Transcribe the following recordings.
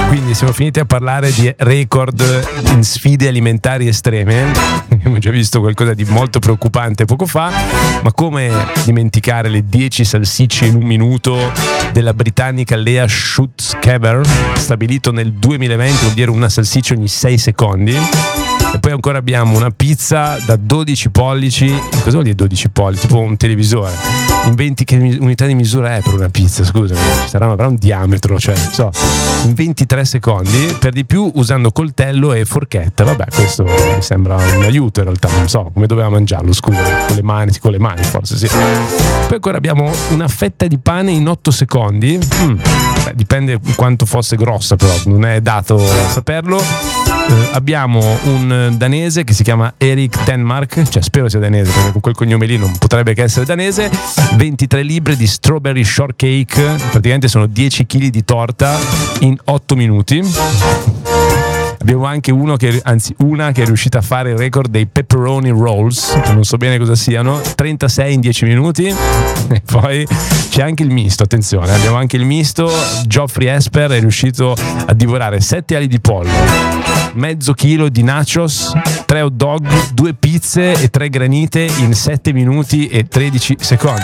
Quindi siamo finiti a parlare di record in sfide alimentari estreme. Abbiamo già visto qualcosa di molto preoccupante poco fa, ma come dimenticare le 10 salsicce in un minuto della britannica Lea Schutzkever, stabilito nel 2020, vuol dire una salsiccia ogni 6 secondi. E poi ancora abbiamo una pizza da 12 pollici. Cosa vuol dire 12 pollici? Tipo un televisore. In 20 che unità di misura è per una pizza? Scusa, avrà un diametro, cioè, so, in 23 secondi, per di più usando coltello e forchetta. Vabbè, questo mi sembra un aiuto in realtà, non so come doveva mangiarlo, scusa, con le mani forse sì. Poi ancora abbiamo una fetta di pane in 8 secondi. Beh, dipende quanto fosse grossa, però non è dato saperlo. Abbiamo un danese che si chiama Erik Denmark, cioè spero sia danese perché con quel cognome lì non potrebbe che essere danese. 23 libbre di strawberry shortcake, praticamente sono 10 kg di torta in 8 minuti. Abbiamo anche una che è riuscita a fare il record dei pepperoni rolls, non so bene cosa siano, 36 in 10 minuti. E poi c'è anche il misto, attenzione, abbiamo anche il misto. Geoffrey Esper è riuscito a divorare 7 ali di pollo, mezzo chilo di nachos, 3 hot dog, 2 pizze e 3 granite in 7 minuti e 13 secondi.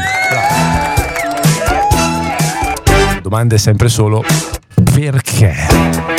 Bravo. La domanda è sempre solo perché?